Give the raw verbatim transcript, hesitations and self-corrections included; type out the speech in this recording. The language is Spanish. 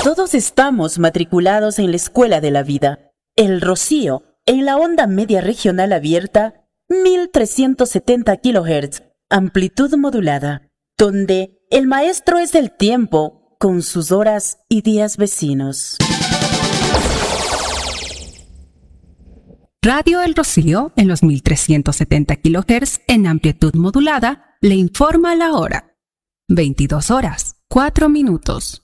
Todos estamos matriculados en la escuela de la vida. El Rocío, en la onda media regional abierta, mil trescientos setenta kilohertz, amplitud modulada, donde el maestro es el tiempo con sus horas y días vecinos. Radio El Rocío, en los mil trescientos setenta kilohertz en amplitud modulada, le informa la hora. veintidós horas, cuatro minutos.